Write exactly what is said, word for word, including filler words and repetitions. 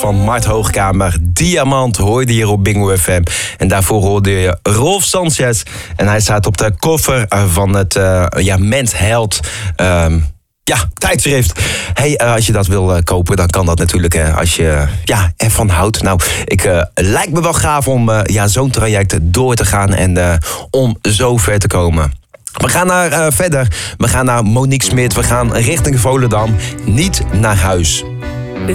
van Mart Hoogkamer. Diamant hoorde hier op Bingo F M. En daarvoor hoorde je Rolf Sanchez. En hij staat op de cover van het uh, ja, Men's Health um, ja, tijdschrift. Hey, uh, als je dat wil uh, kopen, dan kan dat natuurlijk uh, als je ja, ervan houdt. Nou, ik uh, lijkt me wel gaaf om uh, ja, zo'n traject door te gaan en uh, om zo ver te komen. We gaan naar uh, verder. We gaan naar Monique Smit. We gaan richting Volendam. Niet naar huis.